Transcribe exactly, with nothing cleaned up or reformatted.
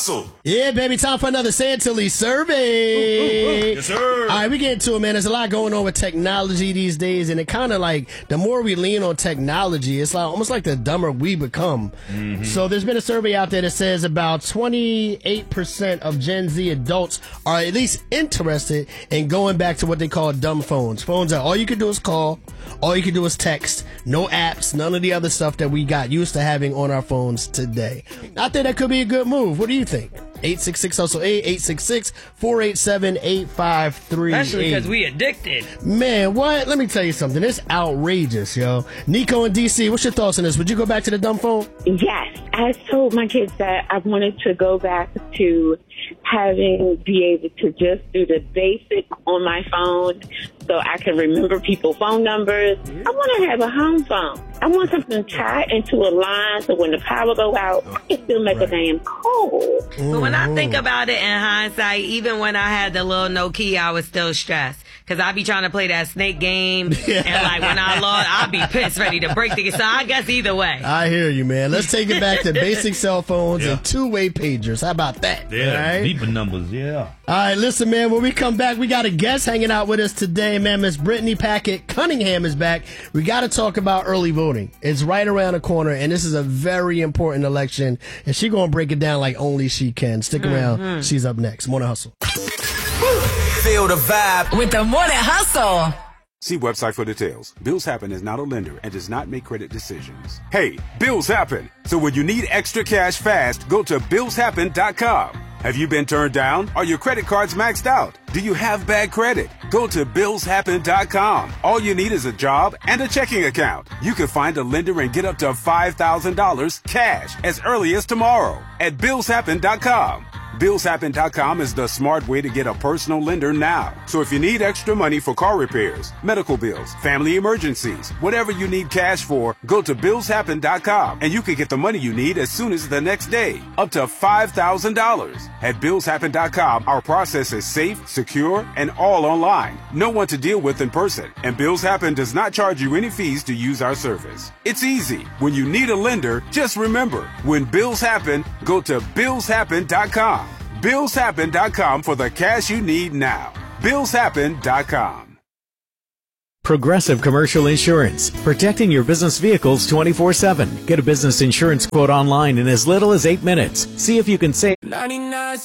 Hustle. Yeah, baby, time for another Santilly survey. Yes, sir. All right, we get into it, man. There's a lot going on with technology these days, and it kind of like, the more we lean on technology, it's like almost like the dumber we become. Mm-hmm. So there's been a survey out there that says about twenty-eight percent of Gen Z adults are at least interested in going back to what they call dumb phones. Phones that all you can do is call, all you can do is text, no apps, none of the other stuff that we got used to having on our phones today. I think that could be a good move. What do you think? eight six six hustle eight, eight six six, four eight seven, eight five three eight. Especially because we addicted. Man, what? Let me tell you something. It's outrageous, yo. Nico in D C, what's your thoughts on this? Would you go back to the dumb phone? Yes. I told my kids that I wanted to go back to having, be able to just do the basic on my phone so I can remember people's phone numbers. I want to have a home phone. I want something tied into a line so when the power go out, I can still make right. a damn call. But when I think about it in hindsight, even when I had the little Nokia, I was still stressed. Because I be trying to play that snake game. Yeah. And like when I lost, I'll be pissed, ready to break the game. So I guess either way. I hear you, man. Let's take it back to basic cell phones yeah. and two-way pagers. How about that? Yeah, right? Beeper numbers, yeah. All right, listen, man. When we come back, we got a guest hanging out with us today, man. Miss Brittany Packett Cunningham is back. We got to talk about early voting. It's right around the corner, and this is a very important election. And she's going to break it down like only she can. Stick around. Mm-hmm. She's up next. Morning Hustle. Feel the vibe with the Morning Hustle. See website for details. Bills Happen is not a lender and does not make credit decisions. Hey, bills happen. So when you need extra cash fast, go to bills happen dot com. Have you been turned down? Are your credit cards maxed out? Do you have bad credit? Go to bills happen dot com. All you need is a job and a checking account. You can find a lender and get up to five thousand dollars cash as early as tomorrow at bills happen dot com. bills happen dot com is the smart way to get a personal lender now. So if you need extra money for car repairs, medical bills, family emergencies, whatever you need cash for, go to bills happen dot com and you can get the money you need as soon as the next day, up to five thousand dollars. At bills happen dot com, our process is safe, secure, and all online. No one to deal with in person, and Bills Happen does not charge you any fees to use our service. It's easy. When you need a lender, just remember, when bills happen, go to bills happen dot com. bills happen dot com for the cash you need now. bills happen dot com. Progressive Commercial Insurance, protecting your business vehicles twenty-four seven. Get a business insurance quote online in as little as eight minutes. See if you can save ninety-nine